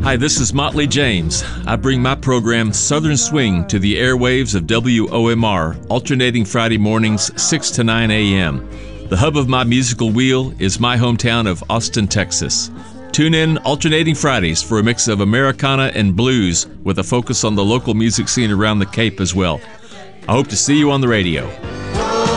Hi, this is Motley James. I bring my program Southern Swing to the airwaves of WOMR, alternating Friday mornings 6 to 9 a.m. The hub of my musical wheel is my hometown of Austin, Texas. Tune in alternating Fridays for a mix of Americana and blues with a focus on the local music scene around the Cape as well. I hope to see you on the radio.